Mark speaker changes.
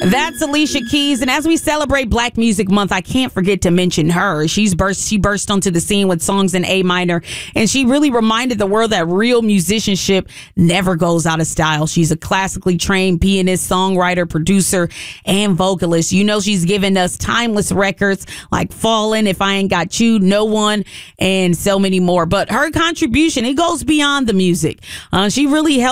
Speaker 1: That's Alicia Keys. And as we celebrate Black Music Month, I can't forget to mention her. She burst onto the scene with songs in A minor, and she really reminded the world that real musicianship never goes out of style. She's a classically trained pianist, songwriter, producer, and vocalist. You know, she's given us timeless records like Fallin', If I Ain't Got You, No One, and so many more. But her contribution, it goes beyond the music. She really helped